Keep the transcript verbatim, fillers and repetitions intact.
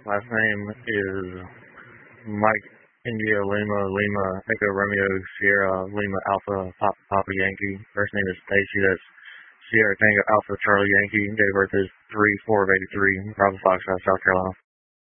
Last name is Mike India Lima Lima Echo Romeo Sierra Lima Alpha Pop, Papa Yankee. First name is Stacy. That's Sierra Tango Alpha Charlie Yankee. Date of birth is three four of eighty-three. Bravo Foxtrot, South Carolina.